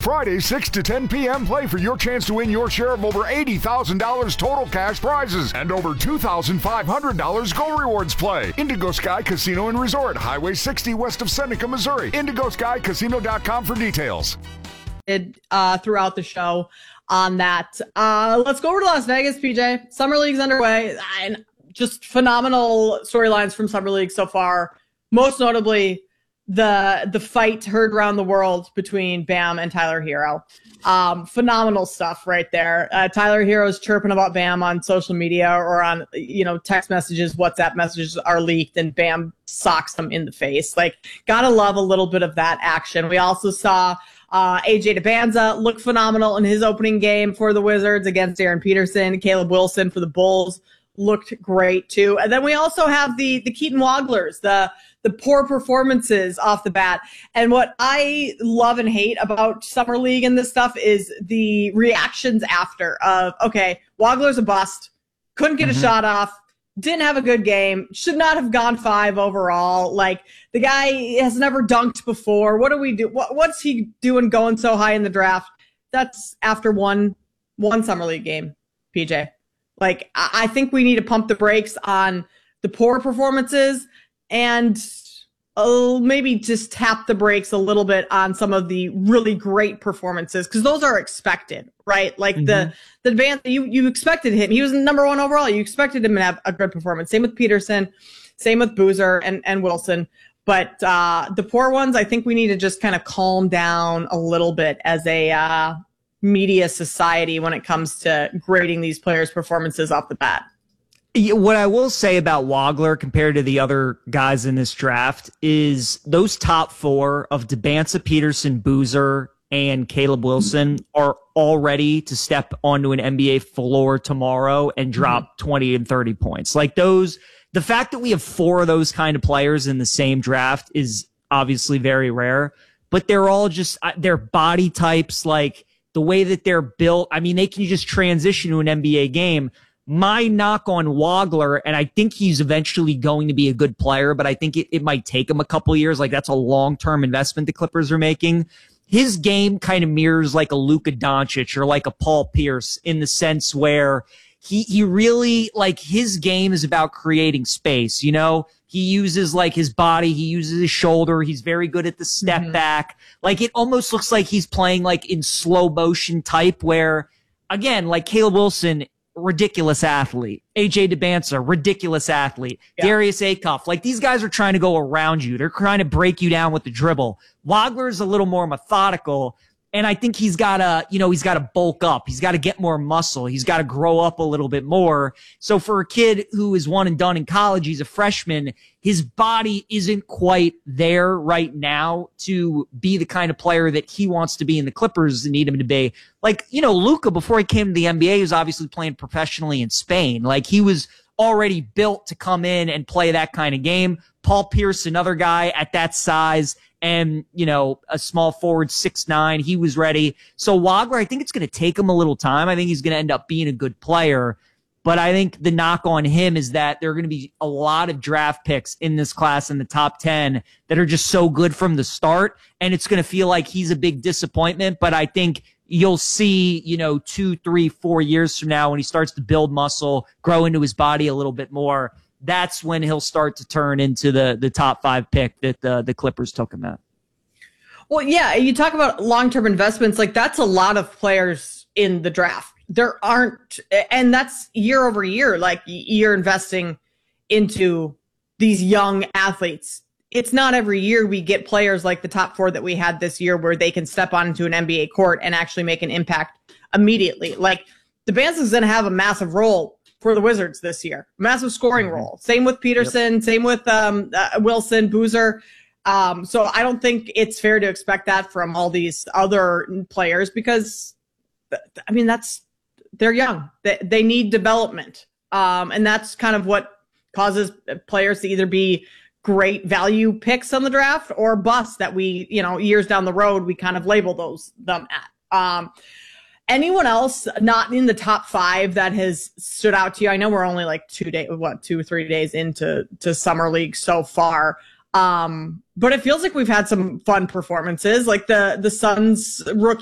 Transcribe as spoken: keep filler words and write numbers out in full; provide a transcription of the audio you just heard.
Friday, six to ten p.m. Play for your chance to win your share of over eighty thousand dollars total cash prizes and over two thousand five hundred dollars Go Rewards Play. Indigo Sky Casino and Resort, Highway sixty west of Seneca, Missouri. indigo sky casino dot com for details. Uh, throughout the show on that. Uh, let's go over to Las Vegas, P J. Summer League's underway, and just phenomenal storylines from Summer League so far. Most notably, the the fight heard around the world between Bam and Tyler Hero. Um, phenomenal stuff right there. Uh, Tyler Hero's chirping about Bam on social media or on, you know, text messages, WhatsApp messages are leaked, and Bam socks him in the face. Like, gotta love a little bit of that action. We also saw uh, A J DeBanza look phenomenal in his opening game for the Wizards against Aaron Peterson. Caleb Wilson for the Bulls looked great too. And then we also have the the Keaton Wogglers, the the poor performances off the bat. And what I love and hate about Summer League and this stuff is the reactions after of, okay, Wogler's a bust, couldn't get mm-hmm. a shot off, didn't have a good game, should not have gone five overall. Like, the guy has never dunked before. What do we do? What, what's he doing going so high in the draft? That's after one, one Summer League game, P J. Like, I think we need to pump the brakes on the poor performances and oh, maybe just tap the brakes a little bit on some of the really great performances, because those are expected, right? Like mm-hmm. the the advance, you you expected him. He was number one overall. You expected him to have a good performance. Same with Peterson, same with Boozer and, and Wilson. But uh, the poor ones, I think we need to just kind of calm down a little bit as a uh, media society when it comes to grading these players' performances off the bat. What I will say about Wogler compared to the other guys in this draft is those top four of DeBanza, Peterson, Boozer, and Caleb Wilson are all ready to step onto an N B A floor tomorrow and drop mm-hmm. twenty and thirty points. Like those, the fact that we have four of those kind of players in the same draft is obviously very rare, but they're all just, their body types, like the way that they're built. I mean, they can just transition to an N B A game. My knock on Wogler, and I think he's eventually going to be a good player, but I think it, it might take him a couple years. Like, that's a long-term investment the Clippers are making. His game kind of mirrors like a Luka Doncic or like a Paul Pierce in the sense where he, he really, like, his game is about creating space, you know? He uses like his body, he uses his shoulder, he's very good at the step mm-hmm. back. Like, it almost looks like he's playing like in slow motion type where, again, like Caleb Wilson, ridiculous athlete. A J DeBanza, ridiculous athlete. Yeah. Darius Acuff, like these guys are trying to go around you. They're trying to break you down with the dribble. Wogler's a little more methodical, and I think he's got to, you know, he's got to bulk up. He's got to get more muscle. He's got to grow up a little bit more. So for a kid who is one and done in college, he's a freshman, his body isn't quite there right now to be the kind of player that he wants to be in the Clippers need him to be. Like, you know, Luka, before he came to the N B A, he was obviously playing professionally in Spain. Like, he was already built to come in and play that kind of game. Paul Pierce, another guy at that size, and, you know, a small forward, six nine, he was ready. So Wogler, I think it's going to take him a little time. I think he's going to end up being a good player. But I think the knock on him is that there are going to be a lot of draft picks in this class in the top ten that are just so good from the start. And it's going to feel like he's a big disappointment. But I think you'll see, you know, two, three, four years from now when he starts to build muscle, grow into his body a little bit more, that's when he'll start to turn into the the top five pick that the, the Clippers took him at. Well, yeah, you talk about long-term investments. Like, that's a lot of players in the draft. There aren't, and that's year over year. Like, you're investing into these young athletes. It's not every year we get players like the top four that we had this year where they can step onto an N B A court and actually make an impact immediately. Like, DeBanza's going to have a massive role for the Wizards this year, massive scoring mm-hmm. role. Same with Peterson, yep. same with um, uh, Wilson, Boozer. Um, so I don't think it's fair to expect that from all these other players because, I mean, that's, they're young. They, they need development. Um, and that's kind of what causes players to either be great value picks on the draft or busts that we, you know, years down the road, we kind of label those them at. Um, anyone else not in the top five that has stood out to you? I know we're only like two days, what, two or three days into to Summer League so far. Um, but it feels like we've had some fun performances, like the, the Suns rookie